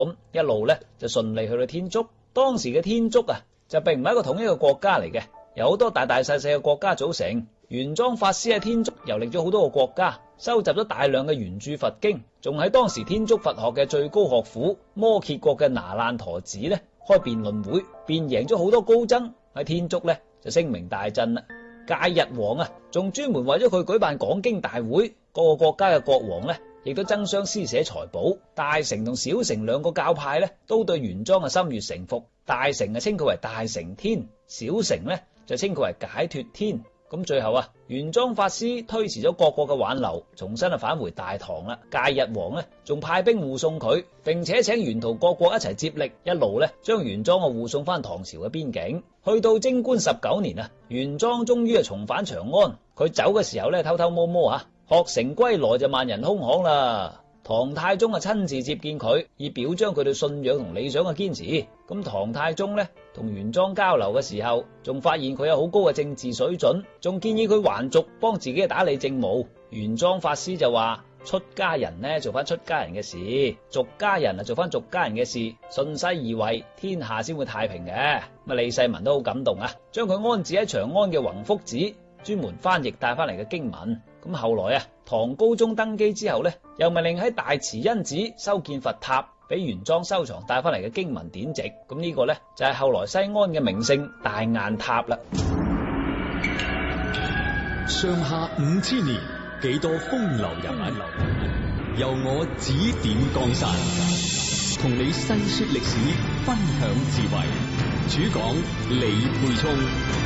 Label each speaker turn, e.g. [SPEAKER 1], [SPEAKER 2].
[SPEAKER 1] 咁一路咧就順利去到天竺。當時嘅天竺啊，就並唔係一個統一嘅國家嚟嘅，有好多大大細細嘅國家組成。玄奘法師喺天竺遊歷咗好多個國家，收集咗大量嘅原著佛經，仲喺當時天竺佛學嘅最高學府摩羯國嘅那爛陀寺咧開辯論會，辯贏咗好多高僧，喺天竺咧就聲名大振啦。戒日王啊，仲專門為咗佢舉辦講經大會，各個國家嘅國王咧亦都爭相施捨財寶。大乘同小乘兩個教派咧都對玄奘心悅誠服，大乘啊稱佢為大乘天，小乘咧就稱佢為解脫天。咁最後啊，玄奘法師推遲咗各國嘅挽留，重新返回大唐啦。戒日王咧仲派兵護送佢，並且請沿途各國一齊接力，一路咧將玄奘護送翻唐朝嘅邊境。去到貞觀19年啊，玄奘終於重返長安。佢走嘅時候咧偷偷摸摸學成歸來就萬人空巷啦。唐太宗親自接見佢，以表彰佢對信仰同理想嘅堅持。咁唐太宗咧同玄奘交流嘅時候，仲發現佢有好高嘅政治水準，仲建議佢還俗，幫自己打理政務。玄奘法師就話：出家人呢做翻出家人嘅事，俗家人做翻俗家人嘅事，順勢而為，天下先會太平嘅。李世民都好感動將佢安置喺長安嘅弘福寺，專門翻譯帶翻嚟嘅經文。咁後來唐高宗登基之後咧，又命令喺大慈恩寺修建佛塔，俾玄奘收藏帶翻嚟嘅經文典籍。咁呢個咧就係後來西安嘅名勝大雁塔啦。
[SPEAKER 2] 上下5000年，幾多風流人物，由我指點江山，同你細說歷史，分享智慧。主講李沛聰。